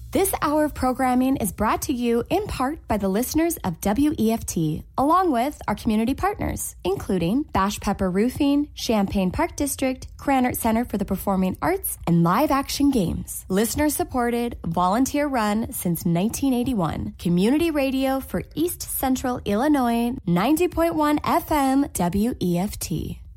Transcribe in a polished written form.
This hour of programming is brought to you in part by the listeners of WEFT, along with our community partners, including Bash Pepper Roofing, Champaign Park District, Krannert Center for the Performing Arts, and Live Action Games. Listener-supported, volunteer-run since 1981. Community radio for East Central Illinois, 90.1 FM WEFT.